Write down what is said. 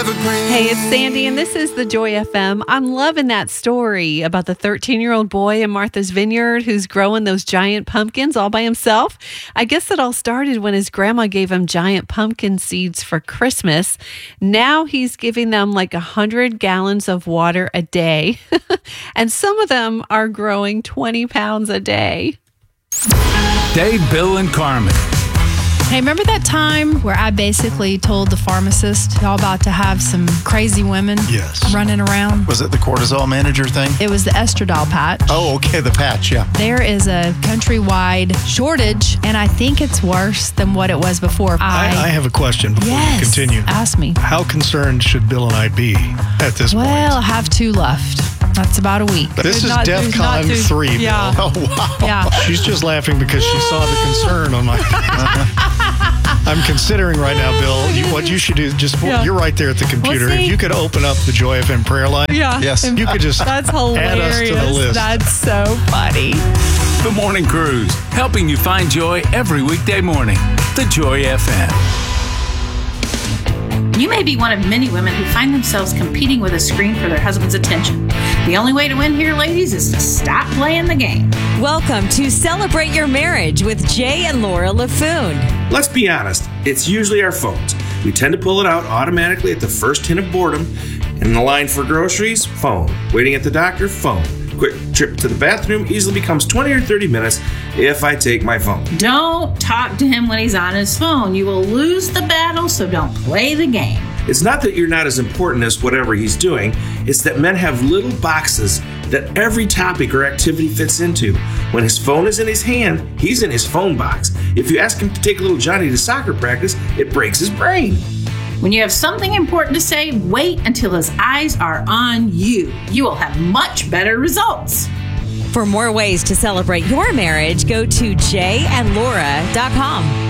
evergreen. Hey, it's Sandy, and this is the Joy FM. I'm loving that story about the 13-year-old boy in Martha's Vineyard who's growing those giant pumpkins all by himself. I guess it all started when his grandma gave him giant pumpkin seeds for Christmas. Now he's giving them like 100 gallons of water a day, and some of them are growing 20 pounds a day. Dave, Bill, and Carmen. Hey, remember that time where I basically told the pharmacist, y'all about to have some crazy women running around? Was it the cortisol manager thing? It was the estradiol patch. Oh, okay, the patch, yeah. There is a countrywide shortage, and I think it's worse than what it was before. I have a question before you continue. Ask me. How concerned should Bill and I be at this point? Well, I have 2 left. That's about a week. This is DEFCON 3, Bill. Yeah. Oh, wow. Yeah. She's just laughing because she saw the concern on my I'm considering right now, Bill, what you should do, you're right there at the computer. Well, see, if you could open up the Joy FM prayer line. Yeah. Yes. You could just That's add hilarious. us to the list. That's so funny. The Morning Cruise, helping you find joy every weekday morning. The Joy FM. You may be one of many women who find themselves competing with a screen for their husband's attention. The only way to win here, ladies, is to stop playing the game. Welcome to Celebrate Your Marriage with Jay and Laura LaFoon. Let's be honest, it's usually our phones. We tend to pull it out automatically at the first hint of boredom. In the line for groceries, phone. Waiting at the doctor, phone. Quick trip to the bathroom easily becomes 20 or 30 minutes if I take my phone. Don't talk to him when he's on his phone. You will lose the battle, so don't play the game. It's not that you're not as important as whatever he's doing, it's that men have little boxes that every topic or activity fits into. When his phone is in his hand, he's in his phone box. If you ask him to take little Johnny to soccer practice, it breaks his brain. When you have something important to say, wait until his eyes are on you. You will have much better results. For more ways to celebrate your marriage, go to jayandlaura.com.